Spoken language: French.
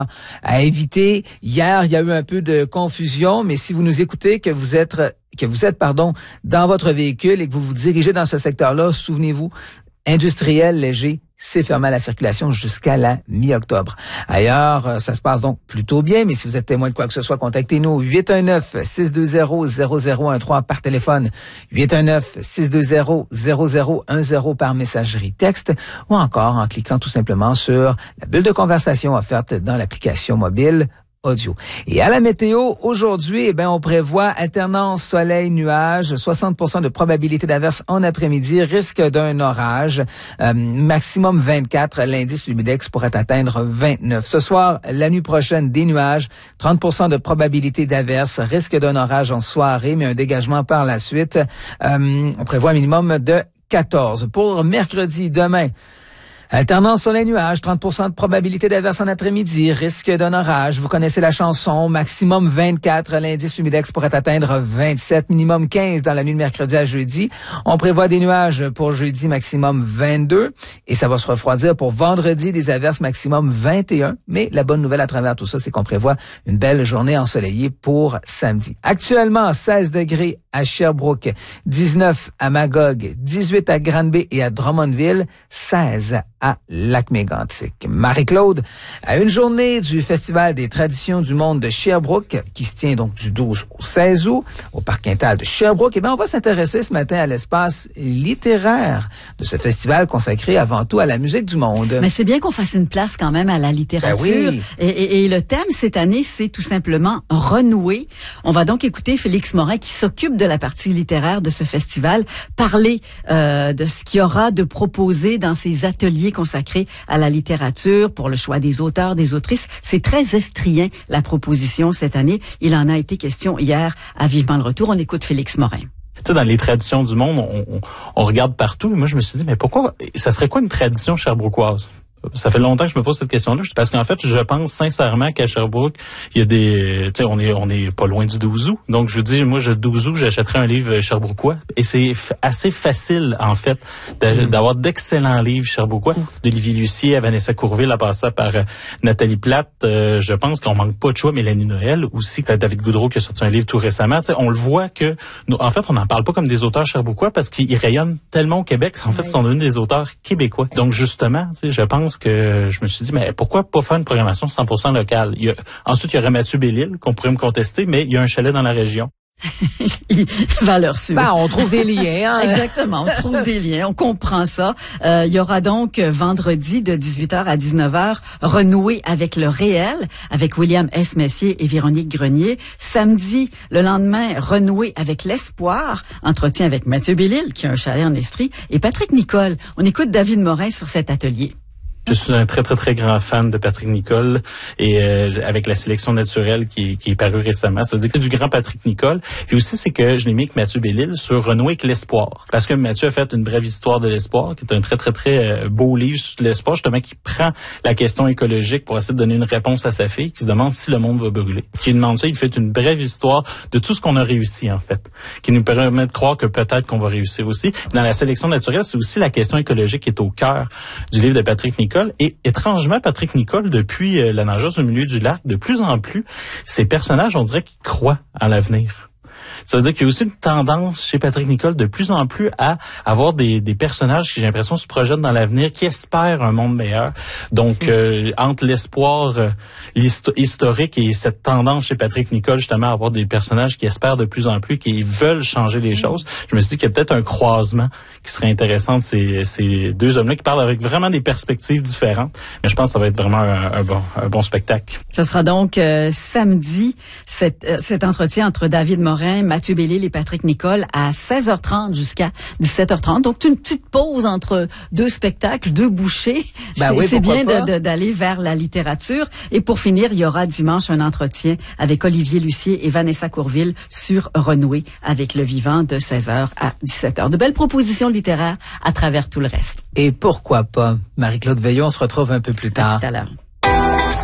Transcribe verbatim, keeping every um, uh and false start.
à éviter. Hier, il y a eu un peu de confusion, mais si vous nous écoutez, que vous êtes, que vous êtes, pardon, dans votre véhicule et que vous vous dirigez dans ce secteur-là, souvenez-vous, industriel, léger, c'est fermé à la circulation jusqu'à la mi-octobre. Ailleurs, ça se passe donc plutôt bien, mais si vous êtes témoin de quoi que ce soit, contactez-nous huit un neuf, six deux zéro, zéro zéro un trois par téléphone, huit un neuf, six deux zéro, zéro zéro un zéro par messagerie texte ou encore en cliquant tout simplement sur la bulle de conversation offerte dans l'application mobile audio. Et à la météo, aujourd'hui, eh ben, on prévoit alternance soleil-nuage, soixante pour cent de probabilité d'averse en après-midi, risque d'un orage, euh, maximum vingt-quatre, l'indice humidex pourrait atteindre vingt-neuf. Ce soir, la nuit prochaine, des nuages, trente pour cent de probabilité d'averse, risque d'un orage en soirée, mais un dégagement par la suite. Euh, on prévoit un minimum de quatorze. Pour mercredi, demain, alternance soleil-nuage, trente pour cent de probabilité d'averse en après-midi, risque d'un orage. Vous connaissez la chanson, maximum vingt-quatre, l'indice humidex pourrait atteindre vingt-sept, minimum quinze dans la nuit de mercredi à jeudi. On prévoit des nuages pour jeudi, maximum vingt-deux, et ça va se refroidir pour vendredi, des averses maximum vingt et un. Mais la bonne nouvelle à travers tout ça, c'est qu'on prévoit une belle journée ensoleillée pour samedi. Actuellement, seize degrés à Sherbrooke, dix-neuf à Magog, dix-huit à Granby et à Drummondville, seize à Lac-Mégantic. Marie-Claude, à une journée du Festival des traditions du monde de Sherbrooke, qui se tient donc du douze au seize août, au Parc Quintal de Sherbrooke, eh bien, on va s'intéresser ce matin à l'espace littéraire de ce festival consacré avant tout à la musique du monde. Mais c'est bien qu'on fasse une place quand même à la littérature. Ben oui. et, et, et le thème cette année, c'est tout simplement renouer. On va donc écouter Félix Morin, qui s'occupe de la partie littéraire de ce festival, parler euh, de ce qu'il y aura de proposé dans ces ateliers consacrés à la littérature pour le choix des auteurs, des autrices. C'est très estrien, la proposition cette année. Il en a été question hier à Vivement le Retour. On écoute Félix Morin. Tu sais, dans les traditions du monde, on, on, on regarde partout. Et moi, je me suis dit, mais pourquoi, ça serait quoi une tradition sherbrookoise? Ça fait longtemps que je me pose cette question-là, parce qu'en fait, je pense sincèrement qu'à Sherbrooke, il y a des, tu sais, on est, on est pas loin du douze août. Donc, je vous dis, moi, je douze août, j'achèterais un livre sherbrookois. Et c'est f- assez facile, en fait, d'avoir d'excellents livres sherbrookois. D'Olivier Lucier à Vanessa Courville, à passer par euh, Nathalie Plate. Euh, je pense qu'on manque pas de choix. Mélanie Noël aussi, David Goudreau qui a sorti un livre tout récemment. Tu sais, on le voit que, nous, en fait, on n'en parle pas comme des auteurs sherbrookois parce qu'ils rayonnent tellement au Québec. En fait, ils sont devenus des auteurs québécois. Donc, justement, tu sais, je pense que je me suis dit, mais pourquoi pas faire une programmation cent pour cent locale? Il y a, ensuite, il y aurait Mathieu Bellil qu'on pourrait me contester, mais il y a un chalet dans la région. Valeur sûre. Ben, on trouve des liens. Hein? Exactement, on trouve des liens, on comprend ça. Euh, il y aura donc vendredi de dix-huit heures à dix-neuf heures renouer avec le réel, avec William S. Messier et Véronique Grenier. Samedi, le lendemain, renouer avec l'espoir, entretien avec Mathieu Bellil, qui a un chalet en Estrie, et Patrick Nicole. On écoute David Morin sur cet atelier. Je suis un très, très, très grand fan de Patrick Nicole et euh, avec la sélection naturelle qui, qui est parue récemment. Ça veut dire que c'est du grand Patrick Nicole. Et aussi, c'est que je l'ai mis avec Mathieu Bellil sur renouer avec l'espoir. Parce que Mathieu a fait une brève histoire de l'espoir, qui est un très, très, très beau livre sur l'espoir, justement, qui prend la question écologique pour essayer de donner une réponse à sa fille, qui se demande si le monde va brûler. Qui demande ça, il fait une brève histoire de tout ce qu'on a réussi, en fait, qui nous permet de croire que peut-être qu'on va réussir aussi. Dans la sélection naturelle, c'est aussi la question écologique qui est au cœur du livre de Patrick Nicole. Et étrangement, Patrick Nicole, depuis euh, La nageuse au milieu du lac, de plus en plus, ces personnages, on dirait qu'ils croient en l'avenir. Ça veut dire qu'il y a aussi une tendance chez Patrick Nicole de plus en plus à avoir des, des personnages qui, j'ai l'impression, se projettent dans l'avenir, qui espèrent un monde meilleur. Donc, euh, entre l'espoir euh, historique et cette tendance chez Patrick Nicole, justement, à avoir des personnages qui espèrent de plus en plus, qui veulent changer les choses, je me suis dit qu'il y a peut-être un croisement qui serait intéressant de ces, ces deux hommes-là qui parlent avec vraiment des perspectives différentes. Mais je pense que ça va être vraiment un, un, bon, un bon spectacle. Ce sera donc euh, samedi, cet, euh, cet entretien entre David Morin, Mathieu Bellil et Patrick Nicole à seize heures trente jusqu'à dix-sept heures trente. Donc, une petite pause entre deux spectacles, deux bouchées. Ben c'est oui, c'est bien pas. de, de, d'aller vers la littérature. Et pour finir, il y aura dimanche un entretien avec Olivier Lucier et Vanessa Courville sur renouer avec le vivant de seize heures à dix-sept heures. De belles propositions littéraires à travers tout le reste. Et pourquoi pas? Marie-Claude Veillon, on se retrouve un peu plus tard. À tout à l'heure.